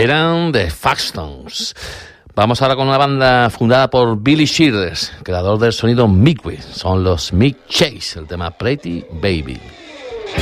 Eran The Faxtons. Vamos ahora con una banda fundada por Billy Shears, creador del sonido Milkweed. Son los Mick Chase, el tema Pretty Baby.